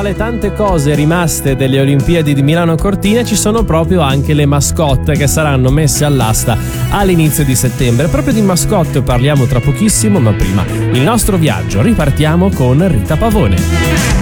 le tante cose rimaste delle Olimpiadi di Milano Cortina ci sono proprio anche le mascotte che saranno messe all'asta all'inizio di settembre. Proprio di mascotte parliamo tra pochissimo, ma prima il nostro viaggio. Ripartiamo con Rita Pavone.